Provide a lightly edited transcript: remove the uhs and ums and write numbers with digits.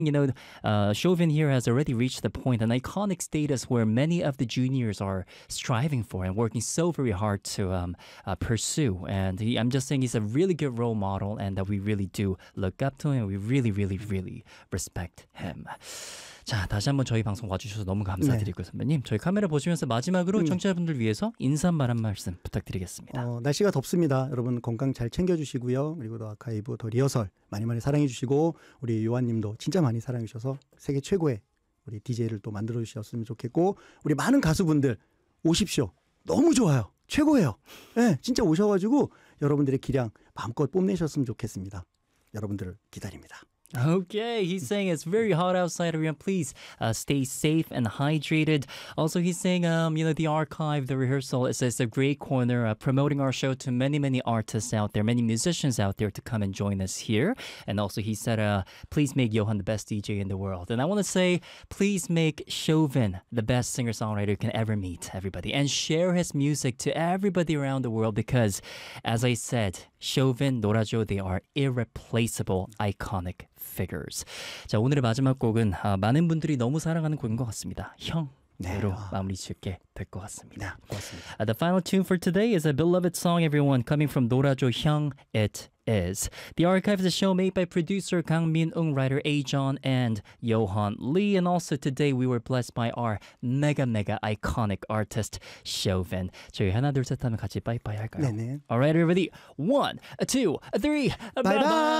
Chauvin here has already reached the point, an iconic status where many of the juniors are striving for and working so very hard to pursue. And I'm just saying he's a really good role model and that we really do look up to him and we really, really, really respect him. 자, 다시 한번 저희 방송 와주셔서 너무 감사드리고 선배님, 저희 카메라 보시면서 마지막으로 청취자분들 위해서 인사말 한 말씀 부탁드리겠습니다. 날씨가 덥습니다. 여러분 건강 잘 챙겨주시고요. 그리고 또 아카이브 더 리허설 많이 많이 사랑해주시고 우리 요한님도 진짜 많이 사랑해주셔서 세계 최고의 우리 DJ를 또 만들어주셨으면 좋겠고 우리 많은 가수분들 오십시오. 너무 좋아요. 최고예요. 네, 진짜 오셔가지고 여러분들의 기량 마음껏 뽐내셨으면 좋겠습니다. 여러분들을 기다립니다. Okay, he's saying it's very hot outside, everyone. Please stay safe and hydrated. Also, he's saying, the archive, the rehearsal is a great corner promoting our show to many, many artists out there, many musicians out there to come and join us here. And also, he said, please make Johan the best DJ in the world. And I want to say, please make Chauvin the best singer-songwriter you can ever meet, everybody. And share his music to everybody around the world because, as I said, Chauvin, 노라조, they are irreplaceable, iconic figures. 자, 오늘의 마지막 곡은 많은 분들이 너무 사랑하는 곡인 것 같습니다. 형으로 마무리 짓게 될 것 같습니다. 고맙습니다. The final tune for today is a beloved song, everyone, coming from 노라조 형, It Is. The archive is a show made by producer Kang Min-ung, writer A-John, and Johan Lee. And also today we were blessed by our mega iconic artist, Chauvin. 저희 하나 둘 셋 하면 같이 빠이빠이 할까요? 네네. Alright, everybody. 1, 2, 3, bye bye.